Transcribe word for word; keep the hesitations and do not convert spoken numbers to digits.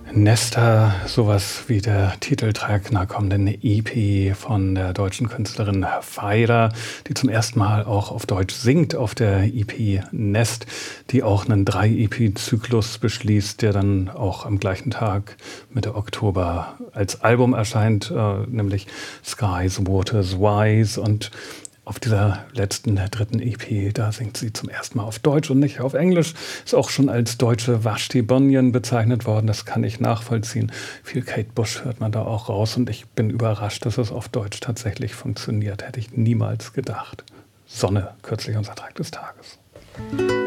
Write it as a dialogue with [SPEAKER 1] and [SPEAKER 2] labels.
[SPEAKER 1] Nesta, sowas wie der Titeltrack einer kommenden E P von der deutschen Künstlerin Phaida, die zum ersten Mal auch auf Deutsch singt auf der E P Nest, die auch einen drei E P-Zyklus beschließt, der dann auch am gleichen Tag Mitte Oktober als Album erscheint, äh, nämlich Skies, Waters, Wise. Und auf dieser letzten, der dritten E P, da singt sie zum ersten Mal auf Deutsch und nicht auf Englisch. Ist auch schon als deutsche Vashti Bunyan bezeichnet worden. Das kann ich nachvollziehen. Viel Kate Bush hört man da auch raus. Und ich bin überrascht, dass es auf Deutsch tatsächlich funktioniert. Hätte ich niemals gedacht. Sonne, kürzlich unser Track des Tages.